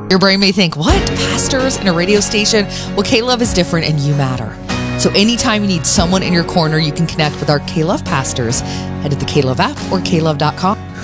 Your brain may think, what? Pastors in a radio station? Well, K-Love is different and you matter. So anytime you need someone in your corner, you can connect with our K-Love pastors. Head to the K-Love app or klove.com.